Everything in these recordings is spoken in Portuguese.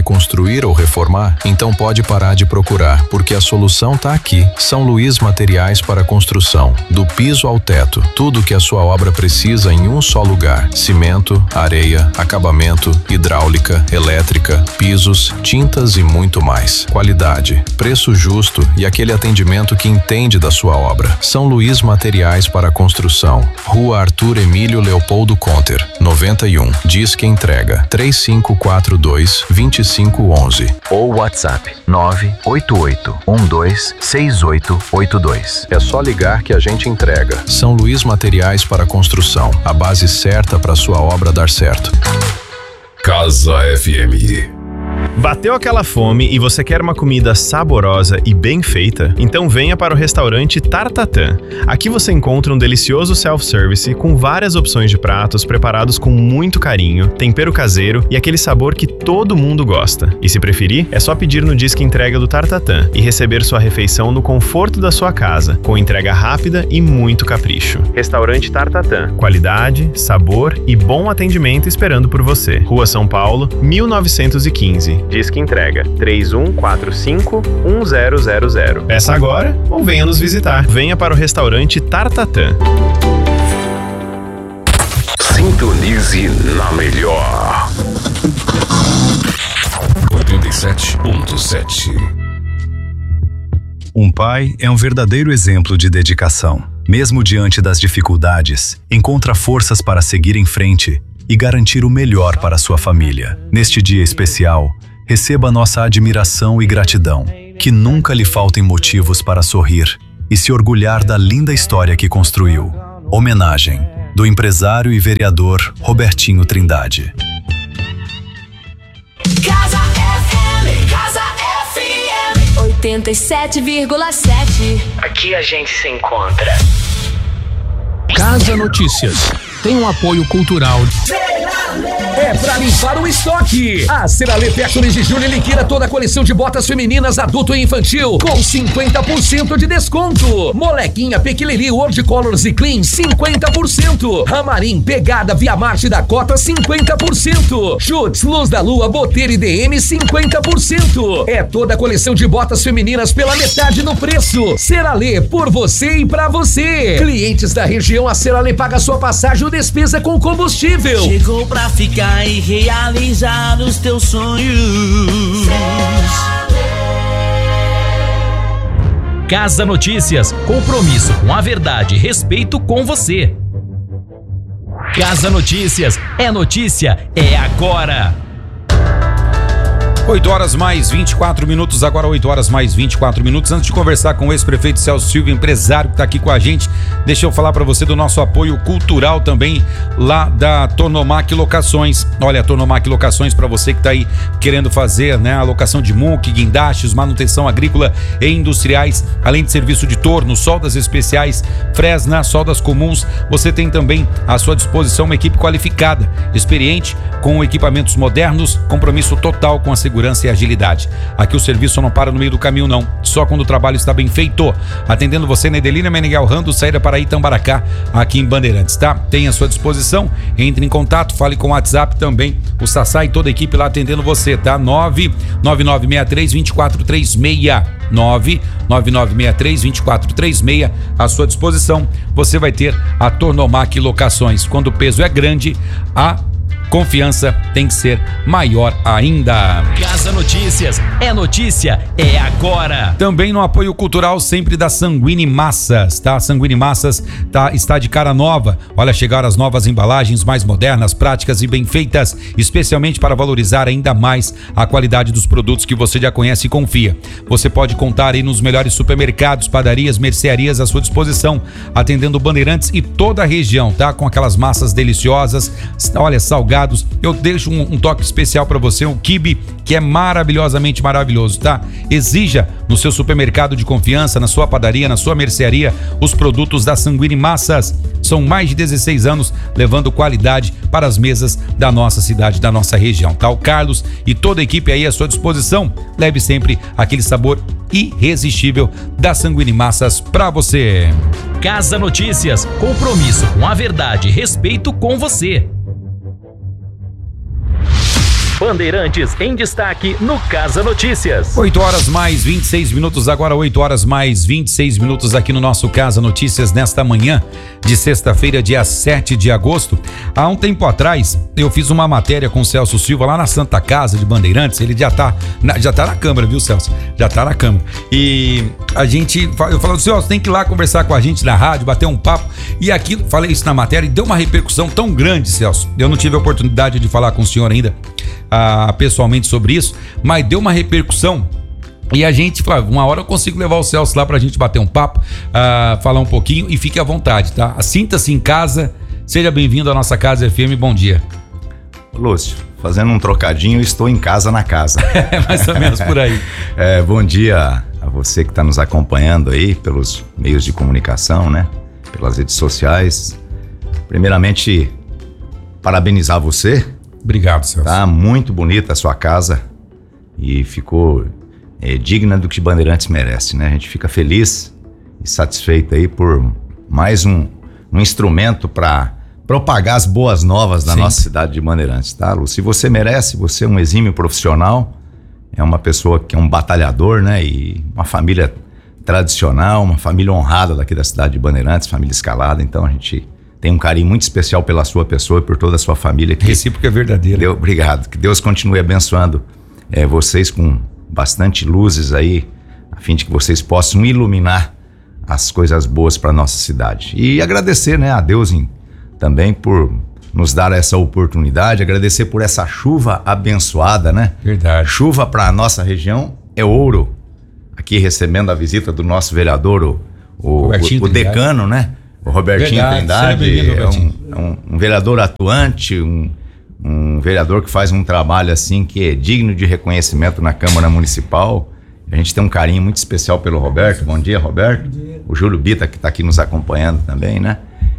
reconstruir ou reformar? Então pode parar de procurar, porque a solução está aqui. São Luís Materiais para Construção. Do piso ao teto, tudo que a sua obra precisa em um só lugar. Cimento, areia, acabamento, hidráulica, elétrica, pisos, tintas e muito mais. Qualidade, preço justo e aquele atendimento que entende da sua obra. São Luís Materiais para Construção. Rua Arthur Emílio Leopoldo Conter, 91. Disque entrega 3542-2511 ou WhatsApp 988-126882. É só ligar que a gente entrega. São Luís Materiais para Construção. A base certa para sua obra dar certo. Casa FM. Bateu aquela fome e você quer uma comida saborosa e bem feita? Então venha para o restaurante Tartatã. Aqui você encontra um delicioso self-service com várias opções de pratos preparados com muito carinho, tempero caseiro e aquele sabor que todo mundo gosta. E se preferir, é só pedir no Disque Entrega do Tartatã e receber sua refeição no conforto da sua casa, com entrega rápida e muito capricho. Restaurante Tartatã. Qualidade, sabor e bom atendimento esperando por você. Rua São Paulo, 1915. Disque entrega 3145-1000. Peça agora ou venha nos visitar. Venha para o restaurante Tartatã. Sintonize na melhor 87.7. Um pai é um verdadeiro exemplo de dedicação. Mesmo diante das dificuldades, encontra forças para seguir em frente e garantir o melhor para sua família. Neste dia especial, receba nossa admiração e gratidão. Que nunca lhe faltem motivos para sorrir e se orgulhar da linda história que construiu. Homenagem do empresário e vereador Robertinho Trindade. Casa FM, Casa FM 87,7. Aqui a gente se encontra. Casa Notícias tem um apoio cultural. É pra limpar o estoque. A Ceralê fecha o mês de julho e liquida toda a coleção de botas femininas adulto e infantil com 50% de desconto. Molequinha, Pequileri, World Colors e Clean, 50%. Ramarim, Pegada, Via Marte da Cota, 50%. Chutes, Luz da Lua, Boteira e DM, 50%. É toda a coleção de botas femininas pela metade no preço. Ceralê, por você e pra você. Clientes da região, a Ceralê paga sua passagem ou despesa com combustível. Chegou pra ficar e realizar os teus sonhos. Casa Notícias, compromisso com a verdade e respeito com você. Casa Notícias, é notícia, é agora. 8 horas mais 24 minutos, agora 8 horas mais 24 minutos. Antes de conversar com o ex-prefeito Celso Silva, empresário que está aqui com a gente, deixa eu falar para você do nosso apoio cultural também lá da Tornomac Locações. Olha, a Tornomac Locações, para você que está aí querendo fazer, né, a locação de muque, guindastes, manutenção agrícola e industriais, além de serviço de torno, soldas especiais, fresna, soldas comuns, você tem também à sua disposição uma equipe qualificada, experiente, com equipamentos modernos, compromisso total com a segurança e agilidade. Aqui o serviço não para no meio do caminho não, só quando o trabalho está bem feito. Atendendo você na Edelina Meneghel Rando, saída para Itambaracá, aqui em Bandeirantes, tá? Tem à sua disposição, entre em contato, fale com o WhatsApp também, o Sassá e toda a equipe lá atendendo você, tá? 99963-2436 99963-2436 à sua disposição. Você vai ter a Tornomac Locações. Quando o peso é grande, a confiança tem que ser maior ainda. Casa Notícias, é notícia, é agora. Também no apoio cultural sempre da Sanguini Massas, tá? Sanguini Massas está de cara nova. Olha, chegaram as novas embalagens mais modernas, práticas e bem feitas, especialmente para valorizar ainda mais a qualidade dos produtos que você já conhece e confia. Você pode contar aí nos melhores supermercados, padarias, mercearias à sua disposição, atendendo Bandeirantes e toda a região, tá? Com aquelas massas deliciosas, olha, salgadas. Eu deixo um toque especial para você, um quibe que é maravilhosamente maravilhoso, tá? Exija no seu supermercado de confiança, na sua padaria, na sua mercearia, os produtos da Sanguini Massas. São mais de 16 anos levando qualidade para as mesas da nossa cidade, da nossa região, tá? O Carlos e toda a equipe aí à sua disposição. Leve sempre aquele sabor irresistível da Sanguini Massas para você. Casa Notícias, compromisso com a verdade e respeito com você. Bandeirantes em destaque no Casa Notícias. 8 horas mais 26 minutos, agora 8 horas mais 26 minutos aqui no nosso Casa Notícias nesta manhã de sexta-feira, dia 7 de agosto. Há um tempo atrás, eu fiz uma matéria com o Celso Silva lá na Santa Casa de Bandeirantes. Ele já tá na Câmara, viu, Celso? Já tá na Câmara. E eu falando, Celso, tem que ir lá conversar com a gente na rádio, bater um papo. E aqui, falei isso na matéria e deu uma repercussão tão grande, Celso. Eu não tive a oportunidade de falar com o senhor ainda pessoalmente sobre isso, mas deu uma repercussão. E a gente falou, uma hora eu consigo levar o Celso lá pra gente bater um papo, falar um pouquinho, e fique à vontade, tá? Sinta-se em casa, seja bem-vindo à nossa Casa FM, bom dia. Lúcio, fazendo um trocadinho, estou em casa na casa. Mais ou menos por aí. Bom dia a você que está nos acompanhando aí pelos meios de comunicação, né? Pelas redes sociais. Primeiramente, parabenizar você. Obrigado, Celso. Tá muito bonita a sua casa e ficou digna do que Bandeirantes merece, né? A gente fica feliz e satisfeito aí por mais um instrumento para propagar as boas novas da nossa cidade de Bandeirantes, tá, Lu? Se você merece, você é um exímio profissional, é uma pessoa que é um batalhador, né? E uma família tradicional, uma família honrada daqui da cidade de Bandeirantes, família escalada, então a gente tem um carinho muito especial pela sua pessoa e por toda a sua família. Recíproca é verdadeira. Obrigado. Que Deus continue abençoando vocês com bastante luzes aí, a fim de que vocês possam iluminar as coisas boas para nossa cidade. E agradecer, né, a Deus também por nos dar essa oportunidade, agradecer por essa chuva abençoada, né? Verdade. Chuva para a nossa região é ouro. Aqui recebendo a visita do nosso vereador, o decano, né? O Robertinho Trindade, um vereador atuante, um vereador que faz um trabalho assim que é digno de reconhecimento na Câmara Municipal. A gente tem um carinho muito especial pelo Roberto. Bom dia, Roberto. Bom dia. O Júlio Bita, que está aqui nos acompanhando também, né?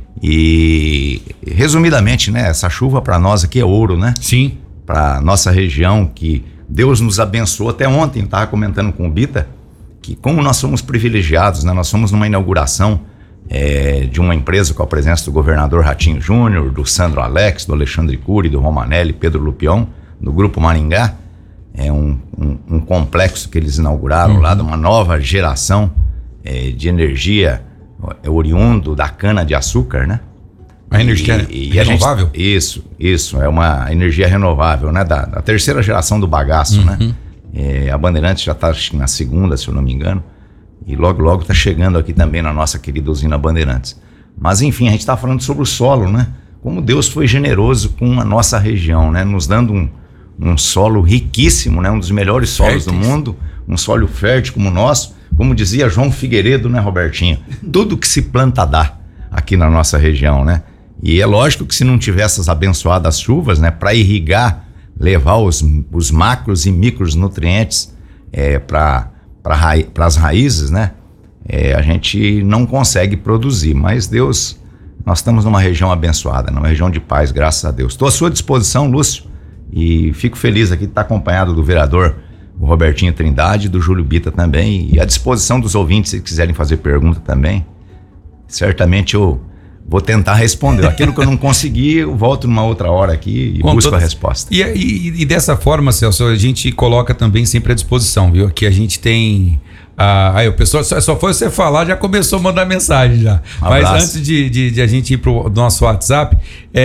E resumidamente, né? Essa chuva para nós aqui é ouro, né? Sim. Para nossa região, que Deus nos abençoou. Até ontem eu estava comentando com o Bita que como nós somos privilegiados, né? Nós somos numa inauguração de uma empresa com a presença do governador Ratinho Júnior, do Sandro Alex, do Alexandre Cury, do Romanelli, Pedro Lupion, do Grupo Maringá. É um complexo que eles inauguraram lá, de uma nova geração de energia oriundo da cana-de-açúcar, né? A energia renovável? Isso, é uma energia renovável, né? Da terceira geração do bagaço, né? A Bandeirantes já está na segunda, se eu não me engano. E logo está chegando aqui também na nossa querida usina Bandeirantes. Mas enfim, a gente está falando sobre o solo, né? Como Deus foi generoso com a nossa região, né? Nos dando um solo riquíssimo, né? Um dos melhores solos do mundo, um solo fértil como o nosso. Como dizia João Figueiredo, né, Robertinho? Tudo que se planta dá aqui na nossa região, né? E é lógico que se não tiver essas abençoadas chuvas, né? Para irrigar, levar os macros e micros nutrientes para as raízes, né? A gente não consegue produzir, mas Deus, nós estamos numa região abençoada, numa região de paz, graças a Deus. Estou à sua disposição, Lúcio, e fico feliz aqui de estar acompanhado do vereador o Robertinho Trindade, do Júlio Bita também, e à disposição dos ouvintes, se quiserem fazer pergunta também, certamente eu vou tentar responder. Aquilo que eu não consegui, eu volto numa outra hora aqui e busco a resposta. E dessa forma, Celso, a gente coloca também sempre à disposição, viu? Aqui a gente tem... aí o pessoal, só foi você falar, já começou a mandar mensagem já. Mas antes de a gente ir pro nosso WhatsApp,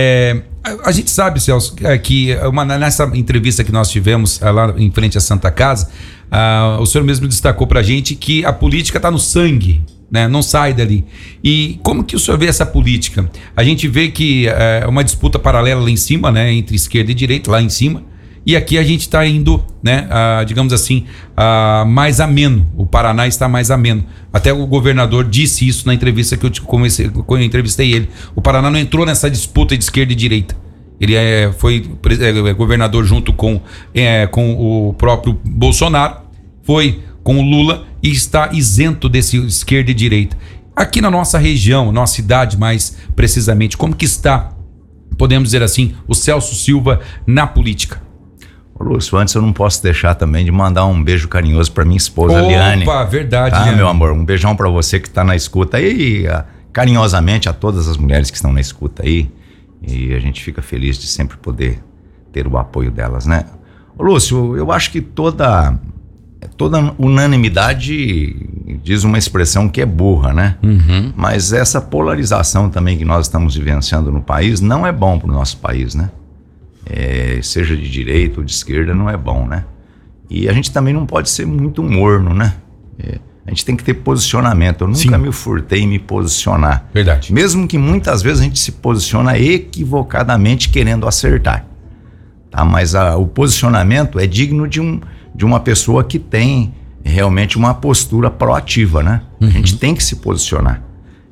a gente sabe, Celso, que nessa entrevista que nós tivemos lá em frente à Santa Casa, o senhor mesmo destacou pra gente que a política tá no sangue, né? Não sai dali. E como que o senhor vê essa política? A gente vê que é uma disputa paralela lá em cima, né? Entre esquerda e direita, lá em cima. E aqui a gente está indo, né, digamos assim, mais ameno. O Paraná está mais ameno. Até o governador disse isso na entrevista que quando eu entrevistei ele. O Paraná não entrou nessa disputa de esquerda e direita. Ele foi governador junto com o próprio Bolsonaro, foi com o Lula e está isento desse esquerda e direita. Aqui na nossa região, nossa cidade mais precisamente, como que está, podemos dizer assim, o Celso Silva na política? Lúcio, antes eu não posso deixar também de mandar um beijo carinhoso para minha esposa, Liane. Opa, verdade, Liane. Meu amor, um beijão para você que tá na escuta aí, carinhosamente a todas as mulheres que estão na escuta aí, e a gente fica feliz de sempre poder ter o apoio delas, né? Lúcio, eu acho que toda unanimidade diz uma expressão que é burra, né? Mas essa polarização também que nós estamos vivenciando no país não é bom para o nosso país, né? Seja de direita ou de esquerda, não é bom, né? E a gente também não pode ser muito morno, né? A gente tem que ter posicionamento. Eu nunca me furtei em me posicionar. Verdade. Mesmo que muitas vezes a gente se posiciona equivocadamente querendo acertar. Tá? Mas o posicionamento é digno de uma pessoa que tem realmente uma postura proativa, né? A gente tem que se posicionar.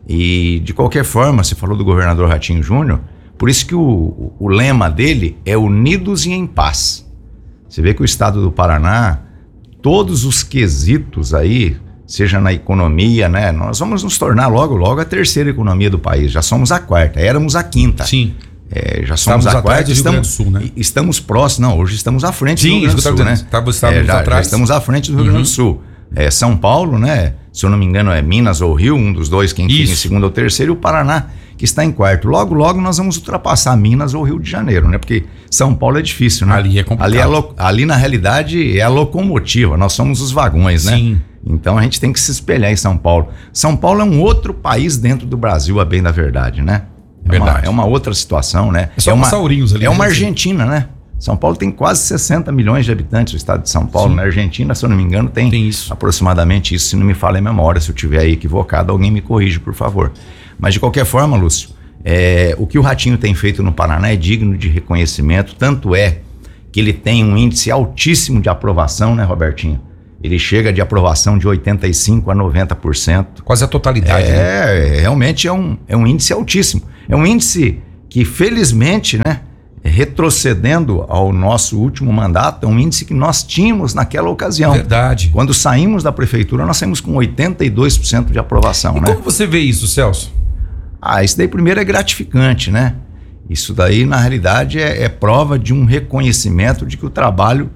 E de qualquer forma, você falou do governador Ratinho Júnior, por isso que o lema dele é unidos e em paz. Você vê que o estado do Paraná, todos os quesitos aí, seja na economia, né? Nós vamos nos tornar logo a terceira economia do país. Já somos a quarta, éramos a quinta. Sim. Já somos a quarta, Grande do Sul, né? Estamos próximos, hoje estamos à frente do Rio Grande do Sul, né? Já estamos à frente do Rio Grande do Sul. São Paulo, né? Se eu não me engano é Minas ou Rio, um dos dois, quem fica em segundo ou terceiro, e o Paraná, que está em quarto. Logo nós vamos ultrapassar Minas ou Rio de Janeiro, né? Porque São Paulo é difícil, né? Ali é complicado. Ali na realidade é a locomotiva, nós somos os vagões, né? Sim. Então a gente tem que se espelhar em São Paulo. São Paulo é um outro país dentro do Brasil, a bem da verdade, né? É uma outra situação, né? É só passar Ourinhos ali. É uma Argentina, né? São Paulo tem quase 60 milhões de habitantes, o estado de São Paulo. Na Argentina, se eu não me engano, tem isso. Aproximadamente isso, se não me falha a memória. Se eu estiver aí equivocado, alguém me corrige, por favor. Mas de qualquer forma, Lúcio, o que o Ratinho tem feito no Paraná é digno de reconhecimento, tanto é que ele tem um índice altíssimo de aprovação, né, Robertinho? Ele chega de aprovação de 85% a 90%. Quase a totalidade, né? Realmente é um índice altíssimo. É um índice que, felizmente, né, retrocedendo ao nosso último mandato, é um índice que nós tínhamos naquela ocasião. Verdade. Quando saímos da prefeitura, nós saímos com 82% de aprovação, né? Como você vê isso, Celso? Isso daí primeiro é gratificante, né? Isso daí, na realidade, é prova de um reconhecimento de que o trabalho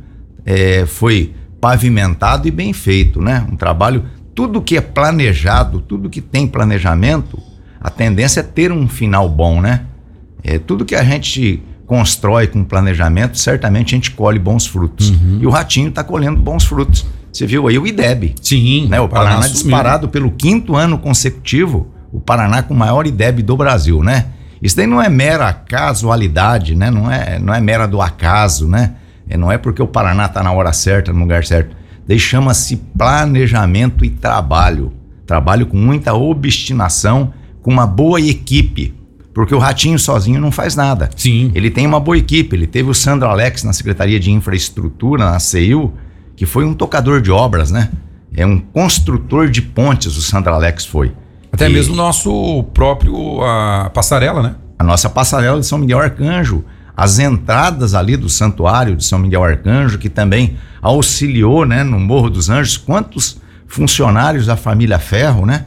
foi pavimentado e bem feito, né? Um trabalho, tudo que é planejado, tudo que tem planejamento, a tendência é ter um final bom, né? Tudo que a gente constrói com planejamento, certamente a gente colhe bons frutos. E o Ratinho está colhendo bons frutos. Você viu aí o IDEB. Sim. Né? O Paraná disparado pelo 5º ano consecutivo, o Paraná com o maior IDEB do Brasil, né? Isso daí não é mera casualidade, né? Não é mera do acaso, né? Não é porque o Paraná está na hora certa, no lugar certo. Daí chama-se planejamento e trabalho. Trabalho com muita obstinação, com uma boa equipe. Porque o Ratinho sozinho não faz nada. Sim. Ele tem uma boa equipe. Ele teve o Sandro Alex na Secretaria de Infraestrutura, na CEIU, que foi um tocador de obras, né? É um construtor de pontes, o Sandro Alex foi. Até mesmo o nosso próprio passarela, né? A nossa passarela de São Miguel Arcanjo. As entradas ali do santuário de São Miguel Arcanjo, que também auxiliou, né, no Morro dos Anjos. Quantos funcionários da família Ferro, né?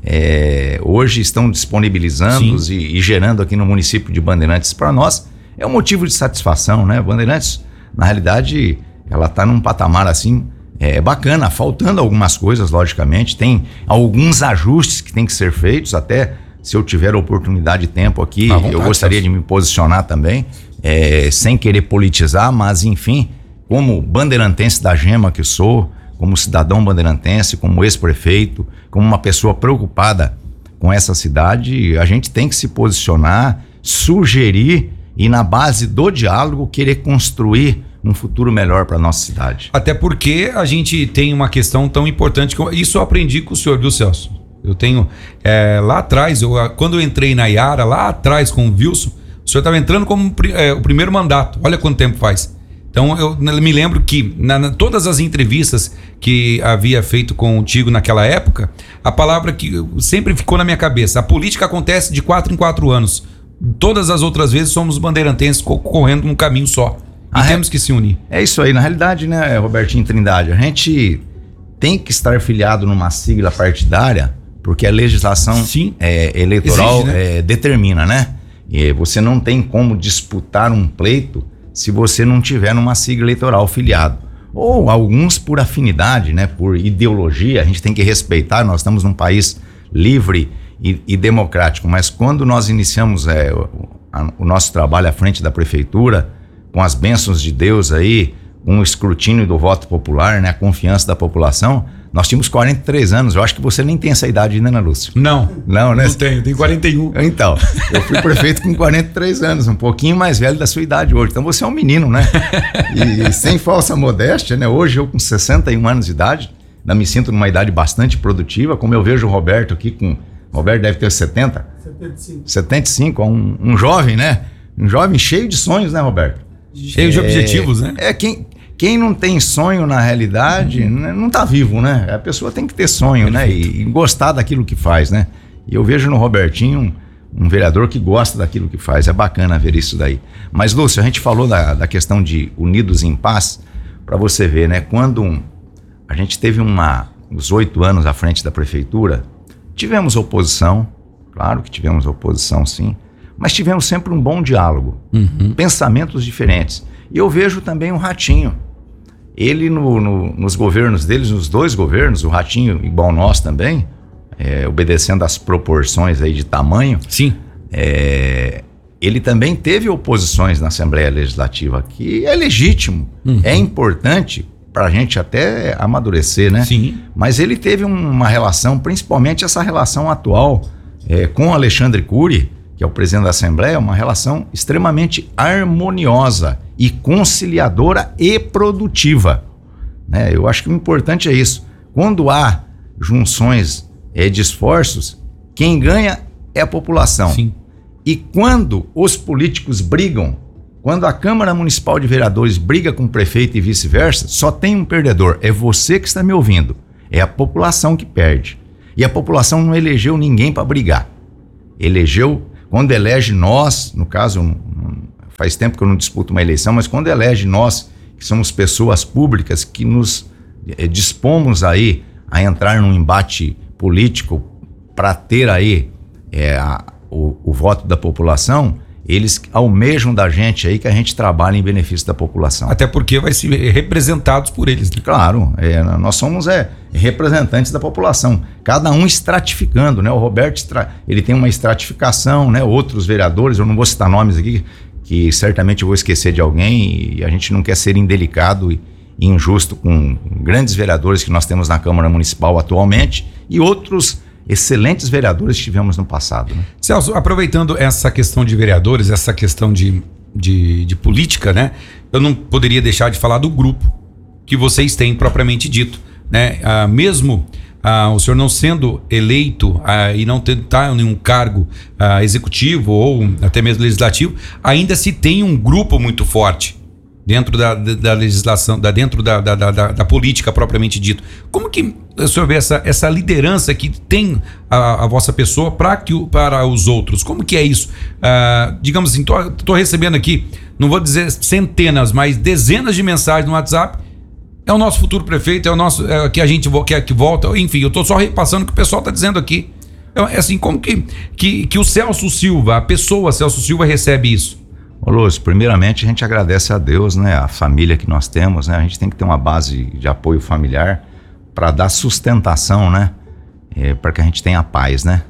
Hoje estão disponibilizando e gerando aqui no município de Bandeirantes para nós. É um motivo de satisfação, né? Bandeirantes, na realidade, ela está num patamar assim, bacana, faltando algumas coisas, logicamente. Tem alguns ajustes que tem que ser feitos, até se eu tiver oportunidade e tempo aqui, eu gostaria de me posicionar também, sem querer politizar, mas enfim, como bandeirantense da Gema que sou, como cidadão bandeirantense, como ex-prefeito, como uma pessoa preocupada com essa cidade, a gente tem que se posicionar, sugerir e, na base do diálogo, querer construir um futuro melhor para nossa cidade. Até porque a gente tem uma questão tão importante, isso eu aprendi com o senhor, viu, Celso? Eu tenho, lá atrás, quando eu entrei na Iara, lá atrás com o Wilson, o senhor estava entrando como o primeiro mandato, olha quanto tempo faz. Então eu me lembro que todas as entrevistas que havia feito contigo naquela época, a palavra que sempre ficou na minha cabeça: a política acontece de 4 em 4 anos. Todas as outras vezes somos bandeirantenses correndo num caminho só. E temos que se unir. É isso aí, na realidade, né, Robertinho Trindade, a gente tem que estar filiado numa sigla partidária, porque a legislação eleitoral exige, né? Determina, né? E você não tem como disputar um pleito se você não tiver numa sigla eleitoral filiado. Ou alguns por afinidade, né? Por ideologia, a gente tem que respeitar, nós estamos num país livre e democrático, mas quando nós iniciamos o nosso trabalho à frente da prefeitura, com as bênçãos de Deus aí, com o escrutínio do voto popular, né, a confiança da população, nós tínhamos 43 anos. Eu acho que você nem tem essa idade ainda, né, Lúcio? Não, né? Não tenho 41. Então, eu fui prefeito com 43 anos, um pouquinho mais velho da sua idade hoje. Então você é um menino, né? E sem falsa modéstia, né? Hoje eu com 61 anos de idade, ainda me sinto numa idade bastante produtiva, como eu vejo o Roberto aqui com... O Roberto deve ter 70? 75, um jovem, né? Um jovem cheio de sonhos, né, Roberto? Cheio de objetivos, né? Quem não tem sonho na realidade, não tá vivo, né? A pessoa tem que ter sonho, né? E gostar daquilo que faz, né? E eu vejo no Robertinho um vereador que gosta daquilo que faz. É bacana ver isso daí. Mas, Lúcio, a gente falou da questão de Unidos em Paz, para você ver, né? Quando a gente teve uns 8 anos à frente da prefeitura, tivemos oposição, claro que tivemos oposição, sim, mas tivemos sempre um bom diálogo, pensamentos diferentes. E eu vejo também o Ratinho. Ele, nos governos deles, nos 2 governos, o Ratinho, igual nós também, obedecendo às proporções aí de tamanho, sim. Ele também teve oposições na Assembleia Legislativa, que é legítimo, é importante para a gente até amadurecer, né? Sim. Mas ele teve uma relação, principalmente essa relação atual com Alexandre Cury, que é o presidente da Assembleia, uma relação extremamente harmoniosa e conciliadora e produtiva, né? Eu acho que o importante é isso. Quando há junções de esforços, quem ganha é a população. Sim. E quando os políticos brigam, quando a Câmara Municipal de Vereadores briga com o prefeito e vice-versa, só tem um perdedor. É você que está me ouvindo. É a população que perde. E a população não elegeu ninguém para brigar. Elegeu, quando elege nós, no caso, faz tempo que eu não disputo uma eleição, mas quando elege nós, que somos pessoas públicas, que nos dispomos aí a entrar num embate político para ter aí o voto da população, eles almejam da gente aí que a gente trabalhe em benefício da população. Até porque vai ser representados por eles, né? Claro, nós somos representantes da população, cada um estratificando, né? O Roberto, ele tem uma estratificação, né? Outros vereadores, eu não vou citar nomes aqui, que certamente eu vou esquecer de alguém, e a gente não quer ser indelicado e injusto com grandes vereadores que nós temos na Câmara Municipal atualmente e outros excelentes vereadores que tivemos no passado, né? Celso, aproveitando essa questão de vereadores, essa questão de política, né? Eu não poderia deixar de falar do grupo que vocês têm propriamente dito, né? Mesmo o senhor não sendo eleito e não estar em nenhum cargo executivo ou até mesmo legislativo, ainda se tem um grupo muito forte dentro da legislação, dentro da política propriamente dito. Como que o senhor vê essa liderança que tem a vossa pessoa para os outros? Como que é isso? Digamos assim, tô recebendo aqui, não vou dizer centenas, mas dezenas de mensagens no WhatsApp. É o nosso futuro prefeito, é o nosso que a gente quer que volta. Enfim, eu tô só repassando o que o pessoal tá dizendo aqui. É assim, como que o Celso Silva, a pessoa Celso Silva recebe isso? Ô Lúcio, primeiramente a gente agradece a Deus, né? A família que nós temos, né? A gente tem que ter uma base de apoio familiar para dar sustentação, né? Para que a gente tenha paz, né?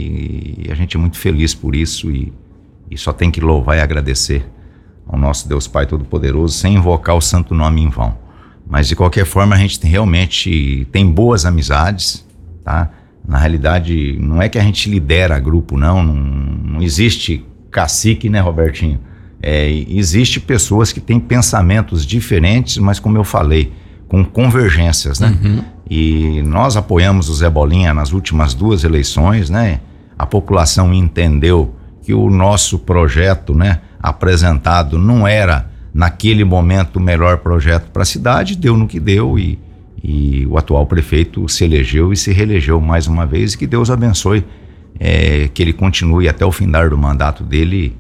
E a gente é muito feliz por isso e só tem que louvar e agradecer ao nosso Deus Pai Todo-Poderoso sem invocar o santo nome em vão. Mas de qualquer forma a gente realmente tem boas amizades, tá? Na realidade não é que a gente lidera grupo, não existe cacique, né, Robertinho? Existe pessoas que têm pensamentos diferentes, mas como eu falei, com convergências, né? E nós apoiamos o Zé Bolinha nas últimas 2 eleições, né? A população entendeu que o nosso projeto, né, apresentado não era naquele momento o melhor projeto para a cidade, deu no que deu e o atual prefeito se elegeu e se reelegeu mais uma vez e que Deus abençoe, que ele continue até o findar do mandato dele,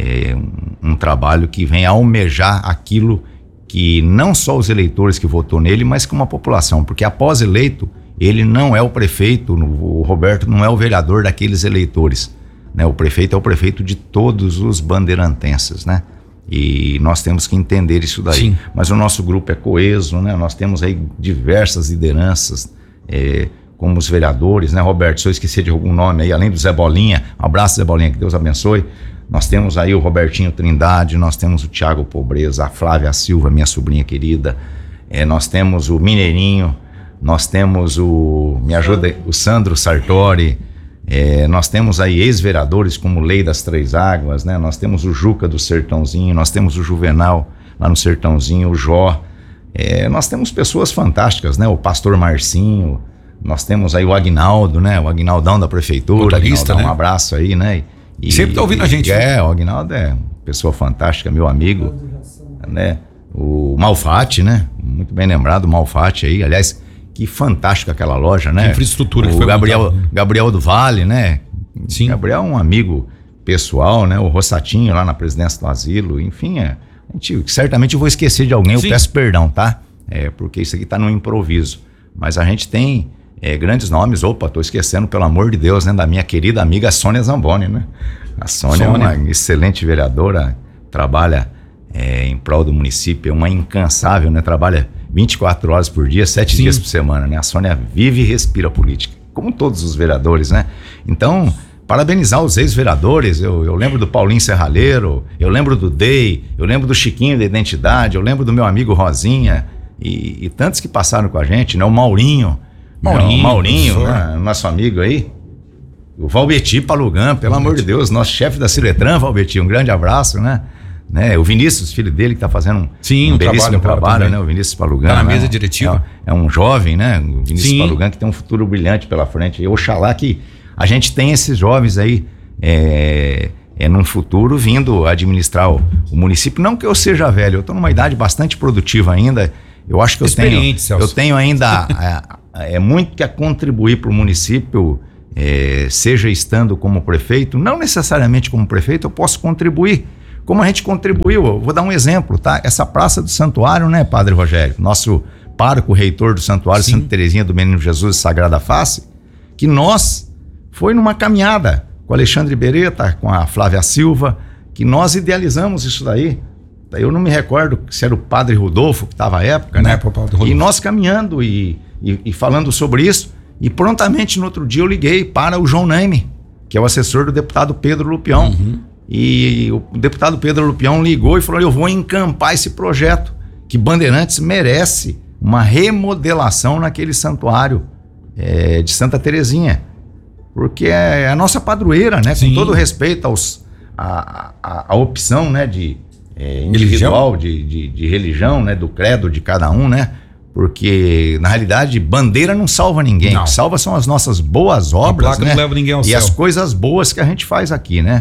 um trabalho que venha almejar aquilo que não só os eleitores que votou nele, mas como a população, porque após eleito, ele não é o prefeito, o Roberto não é o vereador daqueles eleitores, né? O prefeito é o prefeito de todos os bandeirantenses, né? E nós temos que entender isso daí. Sim. Mas o nosso grupo é coeso, né? Nós temos aí diversas lideranças, como os vereadores, né, Roberto? Se eu esquecer de algum nome aí, além do Zé Bolinha, um abraço, Zé Bolinha, que Deus abençoe. Nós temos aí o Robertinho Trindade, nós temos o Thiago Pobreza, a Flávia Silva, minha sobrinha querida, nós temos o Mineirinho, nós temos o Sandro Sartori, nós temos aí ex-vereadores como Lei das Três Águas, né? Nós temos o Juca do Sertãozinho, nós temos o Juvenal lá no Sertãozinho, o Jó, nós temos pessoas fantásticas, né? O Pastor Marcinho, nós temos aí o Aguinaldo, né? O Aguinaldão da prefeitura, Aguinaldo, né? Um abraço aí, né? E sempre tá ouvindo a gente. O Aguinaldo é uma pessoa fantástica, meu amigo, né? O Malfatti, né? Muito bem lembrado, o Malfatti aí, aliás, que fantástico aquela loja, né? Que infraestrutura que foi Gabriel do Vale, né? Sim. Gabriel é um amigo pessoal, né? O Rossatinho lá na presidência do asilo, enfim, certamente eu vou esquecer de alguém, eu peço perdão, tá? Porque isso aqui tá no improviso, mas a gente tem grandes nomes. Tô esquecendo, pelo amor de Deus, né? Da minha querida amiga Sônia Zamboni, né? A Sônia é uma excelente vereadora, trabalha em prol do município, é uma incansável, né? Trabalha 24 horas por dia, 7 dias por semana, né? A Sônia vive e respira política, como todos os vereadores, né? Então, parabenizar os ex-vereadores, eu lembro do Paulinho Serralheiro, eu lembro do Day, eu lembro do Chiquinho da Identidade, eu lembro do meu amigo Rosinha e tantos que passaram com a gente, né? O Maurinho, né? Nosso amigo aí, o Valbeti Palugan, pelo amor de Deus, nosso chefe da Ciretran, Valbeti, um grande abraço, né? O Vinícius, filho dele, que tá fazendo um belíssimo trabalho, né? O Vinícius Palugan. Tá na mesa diretiva. É um jovem, né? O Vinícius Palugan, que tem um futuro brilhante pela frente. E oxalá que a gente tenha esses jovens aí num futuro vindo administrar o município. Não que eu seja velho, eu tô numa idade bastante produtiva ainda. Eu acho que eu tenho ainda muito que a contribuir para o município, seja estando como prefeito, não necessariamente como prefeito, eu posso contribuir. Como a gente contribuiu, eu vou dar um exemplo, tá? Essa Praça do Santuário, né, Padre Rogério? Nosso pároco reitor do Santuário Santa Terezinha do Menino Jesus Sagrada Face, que foi numa caminhada com o Alexandre Beretta, com a Flávia Silva, que nós idealizamos isso daí. Eu não me recordo se era o Padre Rodolfo que estava à época, né? E nós caminhando e falando sobre isso, e prontamente no outro dia eu liguei para o João Naime, que é o assessor do deputado Pedro Lupião. E o deputado Pedro Lupião ligou e falou: eu vou encampar esse projeto, que Bandeirantes merece uma remodelação naquele santuário de Santa Terezinha, porque é a nossa padroeira, né? Com todo respeito à opção, né, individual de religião, né, do credo de cada um, né? Porque na realidade bandeira não salva ninguém, o que salva são as nossas boas obras, a placa, né? Não leva ninguém ao céu. E as coisas boas que a gente faz aqui, né?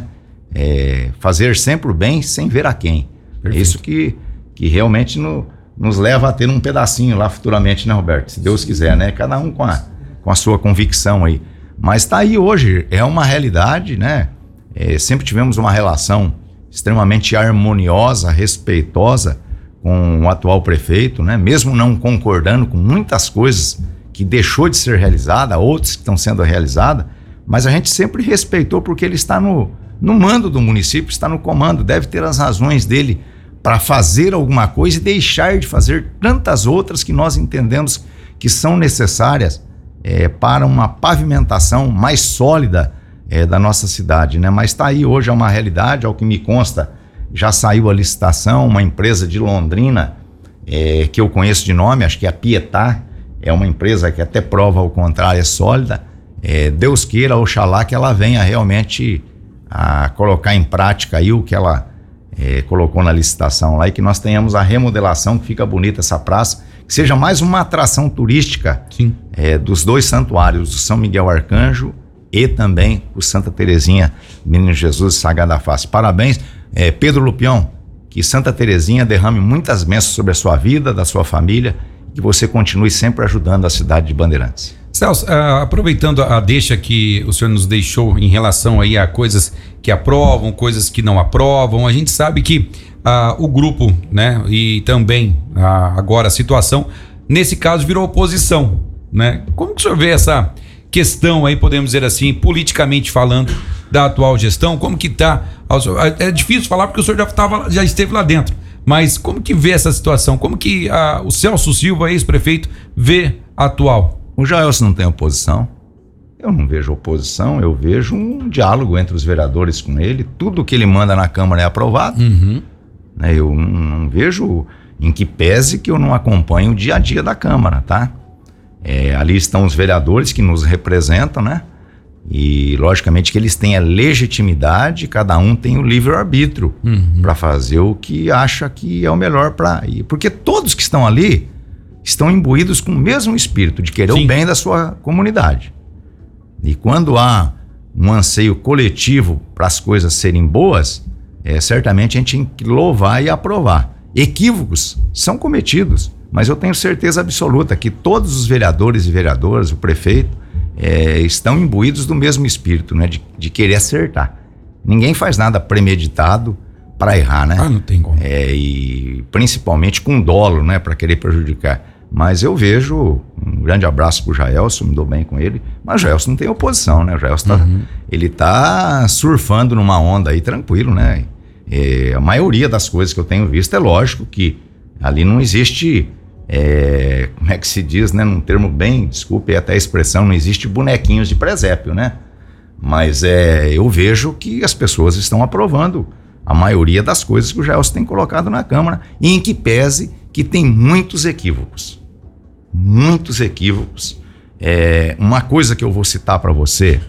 Fazer sempre o bem sem ver a quem. Perfeito. É isso que realmente nos leva a ter um pedacinho lá futuramente, né, Roberto? Se Deus quiser, né? Cada um com a sua convicção aí. Mas tá aí hoje, é uma realidade, né? Sempre tivemos uma relação extremamente harmoniosa, respeitosa com o atual prefeito, né? Mesmo não concordando com muitas coisas que deixou de ser realizada, outras que estão sendo realizadas, mas a gente sempre respeitou porque ele está no mando do município, está no comando, deve ter as razões dele para fazer alguma coisa e deixar de fazer tantas outras que nós entendemos que são necessárias para uma pavimentação mais sólida da nossa cidade, né? Mas está aí hoje, é uma realidade, ao que me consta, já saiu a licitação, uma empresa de Londrina, que eu conheço de nome, acho que é a Pietá, é uma empresa que até prova ao contrário, é sólida. Deus queira, oxalá, que ela venha realmente a colocar em prática aí o que ela colocou na licitação lá, e que nós tenhamos a remodelação, que fica bonita essa praça, que seja mais uma atração turística dos dois santuários, do São Miguel Arcanjo e também o Santa Terezinha, Menino Jesus Sagrada Face. Parabéns, Pedro Lupião, que Santa Terezinha derrame muitas bênçãos sobre a sua vida, da sua família, e que você continue sempre ajudando a cidade de Bandeirantes. Celso, aproveitando a deixa que o senhor nos deixou em relação aí a coisas que aprovam, coisas que não aprovam, a gente sabe que o grupo, né, e também agora a situação, nesse caso virou oposição, né? Como que o senhor vê essa questão aí, podemos dizer assim, politicamente falando, da atual gestão? Como que tá? É difícil falar porque o senhor já esteve lá dentro, mas como que vê essa situação? Como que o Celso Silva, ex-prefeito, vê a atual? O Jaelson não tem oposição. Eu não vejo oposição, eu vejo um diálogo entre os vereadores com ele. Tudo que ele manda na Câmara é aprovado. Né, eu não vejo em que pese que eu não acompanho o dia a dia da Câmara, tá? Ali estão os vereadores que nos representam, né? E logicamente que eles têm a legitimidade, cada um tem o livre-arbítrio para fazer o que acha que é o melhor para ir. Porque todos que estão ali estão imbuídos com o mesmo espírito de querer o bem da sua comunidade. E quando há um anseio coletivo para as coisas serem boas, certamente a gente tem que louvar e aprovar. Equívocos são cometidos, mas eu tenho certeza absoluta que todos os vereadores e vereadoras, o prefeito, estão imbuídos do mesmo espírito, né? De querer acertar. Ninguém faz nada premeditado para errar, né? Não tem como. E principalmente com dolo, né? Para querer prejudicar. Mas eu vejo, um grande abraço pro Jaelson, me dou bem com ele, mas o Jaelson não tem oposição, né? O Jaelson ele tá surfando numa onda aí tranquilo, né? A maioria das coisas que eu tenho visto, é lógico que ali não existe, como é que se diz, né? Num termo bem, desculpe até a expressão, não existe bonequinhos de presépio, né? Mas eu vejo que as pessoas estão aprovando a maioria das coisas que o Jaelson tem colocado na Câmara, e em que pese que tem muitos equívocos. Muitos equívocos. Uma coisa que eu vou citar para você,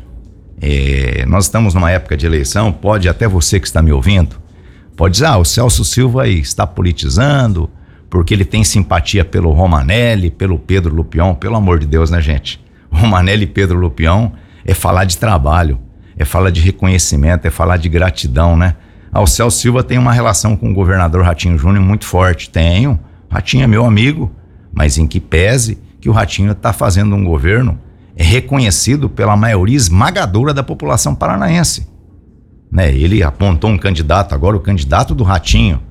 nós estamos numa época de eleição, pode até você que está me ouvindo, pode dizer, o Celso Silva aí está politizando, porque ele tem simpatia pelo Romanelli, pelo Pedro Lupion. Pelo amor de Deus, né, gente? Romanelli e Pedro Lupion é falar de trabalho, é falar de reconhecimento, é falar de gratidão, né? O Celso Silva tem uma relação com o governador Ratinho Júnior muito forte. Tenho, Ratinho é meu amigo, mas em que pese que o Ratinho está fazendo um governo reconhecido pela maioria esmagadora da população paranaense. Né? Ele apontou um candidato, agora o candidato do Ratinho,